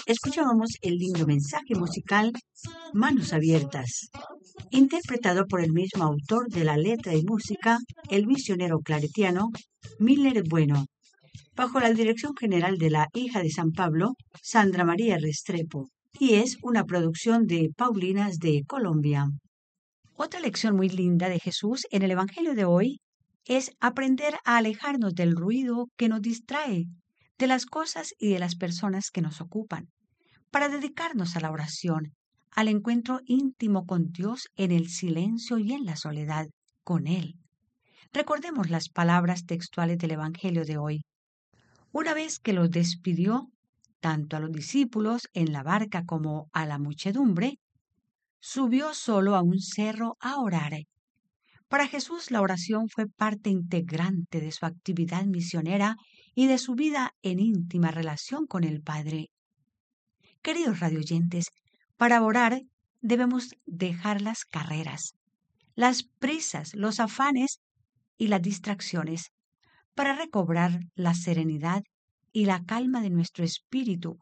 Escuchábamos el lindo mensaje musical Manos Abiertas, interpretado por el mismo autor de la letra y música, el misionero claretiano Miller Bueno, bajo la dirección general de la hija de San Pablo, Sandra María Restrepo, y es una producción de Paulinas de Colombia. Otra lección muy linda de Jesús en el Evangelio de hoy es aprender a alejarnos del ruido que nos distrae, de las cosas y de las personas que nos ocupan, para dedicarnos a la oración, al encuentro íntimo con Dios en el silencio y en la soledad con Él. Recordemos las palabras textuales del Evangelio de hoy. Una vez que los despidió, tanto a los discípulos en la barca como a la muchedumbre, subió solo a un cerro a orar. Para Jesús la oración fue parte integrante de su actividad misionera y de su vida en íntima relación con el Padre. Queridos radioyentes, para orar debemos dejar las carreras, las prisas, los afanes y las distracciones para recobrar la serenidad y la calma de nuestro espíritu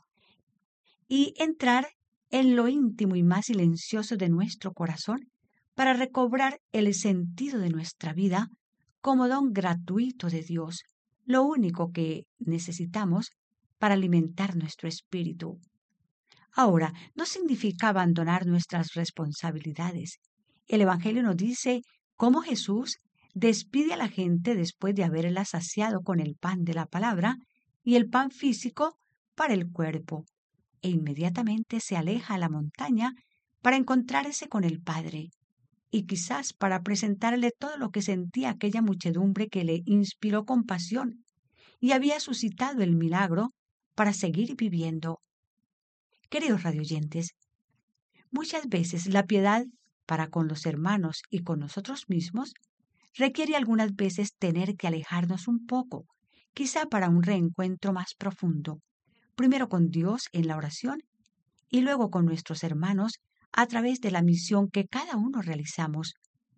y entrar en lo íntimo y más silencioso de nuestro corazón para recobrar el sentido de nuestra vida como don gratuito de Dios, lo único que necesitamos para alimentar nuestro espíritu. Ahora, no significa abandonar nuestras responsabilidades. El Evangelio nos dice cómo Jesús despide a la gente después de haberla saciado con el pan de la palabra y el pan físico para el cuerpo, e inmediatamente se aleja a la montaña para encontrarse con el Padre, y quizás para presentarle todo lo que sentía aquella muchedumbre que le inspiró compasión y había suscitado el milagro para seguir viviendo. Queridos radioyentes, muchas veces la piedad para con los hermanos y con nosotros mismos requiere algunas veces tener que alejarnos un poco, quizá para un reencuentro más profundo, primero con Dios en la oración y luego con nuestros hermanos a través de la misión que cada uno realizamos.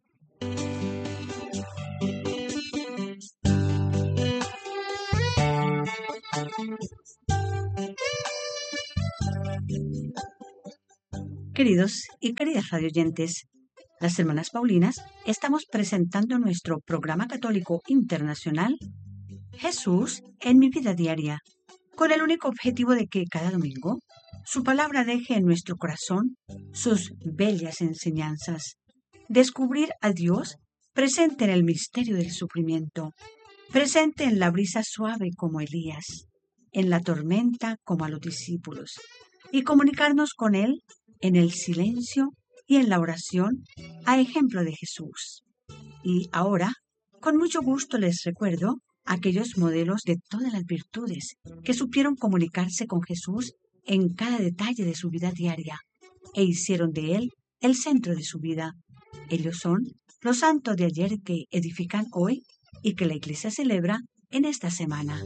Queridos y queridas radioyentes, las hermanas Paulinas estamos presentando nuestro programa católico internacional Jesús en mi vida diaria, con el único objetivo de que cada domingo su palabra deje en nuestro corazón sus bellas enseñanzas. Descubrir a Dios presente en el misterio del sufrimiento, presente en la brisa suave como Elías, en la tormenta como a los discípulos, y comunicarnos con Él en el silencio y en la oración a ejemplo de Jesús. Y ahora, con mucho gusto les recuerdo aquellos modelos de todas las virtudes que supieron comunicarse con Jesús en cada detalle de su vida diaria e hicieron de Él el centro de su vida. Ellos son los santos de ayer que edifican hoy y que la Iglesia celebra en esta semana.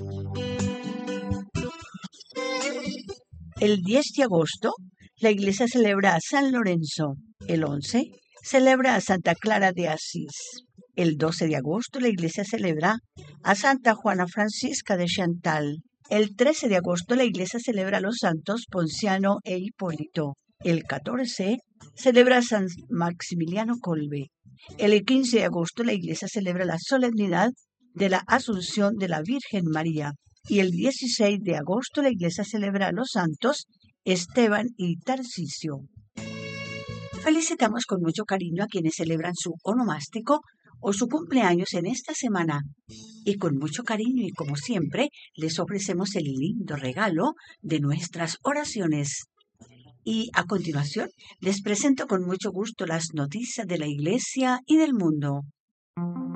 El 10 de agosto, la Iglesia celebra a San Lorenzo. El 11 celebra a Santa Clara de Asís. El 12 de agosto, la Iglesia celebra a Santa Juana Francisca de Chantal. El 13 de agosto, la Iglesia celebra a los santos Ponciano e Hipólito. El 14 celebra a San Maximiliano Kolbe. El 15 de agosto, la Iglesia celebra la solemnidad de la Asunción de la Virgen María. Y el 16 de agosto, la Iglesia celebra a los santos Esteban y Tarcisio. Felicitamos con mucho cariño a quienes celebran su onomástico o su cumpleaños en esta semana. Y con mucho cariño y como siempre, les ofrecemos el lindo regalo de nuestras oraciones. Y a continuación, les presento con mucho gusto las noticias de la Iglesia y del mundo.